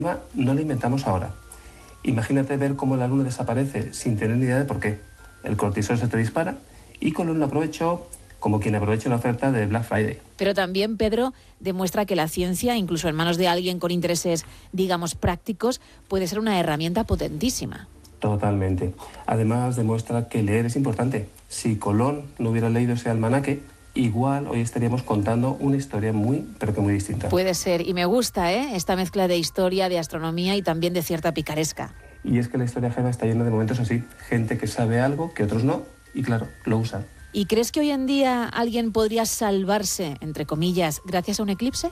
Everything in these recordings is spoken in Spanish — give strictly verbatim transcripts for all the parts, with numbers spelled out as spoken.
no la inventamos ahora. Imagínate ver cómo la luna desaparece sin tener ni idea de por qué. El cortisol se te dispara y Colón lo aprovechó como quien aprovecha una oferta de Black Friday. Pero también, Pedro, demuestra que la ciencia, incluso en manos de alguien con intereses, digamos, prácticos, puede ser una herramienta potentísima. Totalmente. Además, demuestra que leer es importante. Si Colón no hubiera leído ese almanaque, igual hoy estaríamos contando una historia muy, pero que muy distinta. Puede ser, y me gusta, ¿eh?, esta mezcla de historia, de astronomía y también de cierta picaresca. Y es que la historia, Gema, está llena de momentos así. Gente que sabe algo que otros no, y claro, lo usan. ¿Y crees que hoy en día alguien podría salvarse, entre comillas, gracias a un eclipse?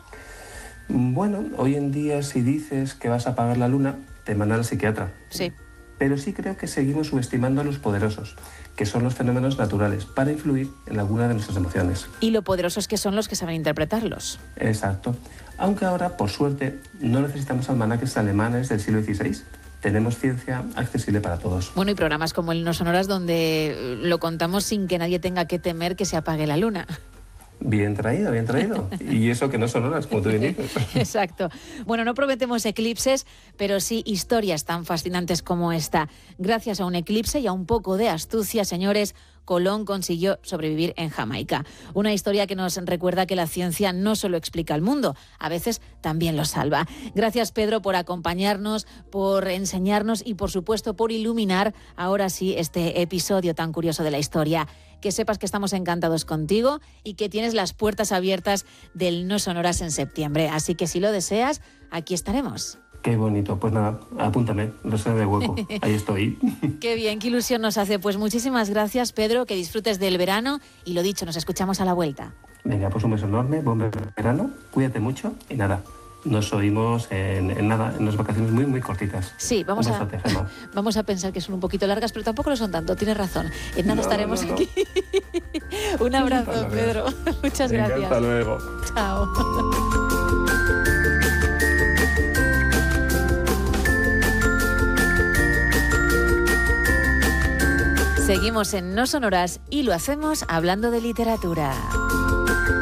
Bueno, hoy en día si dices que vas a apagar la luna, te mandan al psiquiatra. Sí. Pero sí creo que seguimos subestimando a los poderosos, que son los fenómenos naturales, para influir en alguna de nuestras emociones. Y lo poderosos que son los que saben interpretarlos. Exacto. Aunque ahora, por suerte, no necesitamos almanaques alemanes del siglo dieciséis. Tenemos ciencia accesible para todos. Bueno, y programas como el No Sonoras donde lo contamos sin que nadie tenga que temer que se apague la luna. Bien traído, bien traído. Y eso que no son horas, como tú bien dices. Exacto. Bueno, no prometemos eclipses, pero sí historias tan fascinantes como esta. Gracias a un eclipse y a un poco de astucia, señores, Colón consiguió sobrevivir en Jamaica. Una historia que nos recuerda que la ciencia no solo explica el mundo, a veces también lo salva. Gracias, Pedro, por acompañarnos, por enseñarnos y, por supuesto, por iluminar ahora sí este episodio tan curioso de la historia. Que sepas que estamos encantados contigo y que tienes las puertas abiertas del No Sonoras en septiembre. Así que si lo deseas, aquí estaremos. Qué bonito. Pues nada, apúntame, reserva de hueco. Ahí estoy. Qué bien, qué ilusión nos hace. Pues muchísimas gracias, Pedro, que disfrutes del verano y lo dicho, nos escuchamos a la vuelta. Venga, pues un beso enorme, buen verano, cuídate mucho y nada, nos oímos en, en nada, en unas vacaciones muy, muy cortitas. Sí, vamos un a, besote, Gemma. vamos a pensar que son un poquito largas, pero tampoco lo son tanto, tienes razón. En nada No, estaremos no, no. aquí. Un abrazo, Pedro. Muchas Venga, gracias. hasta luego. Chao. Seguimos en No Sonoras y lo hacemos hablando de literatura.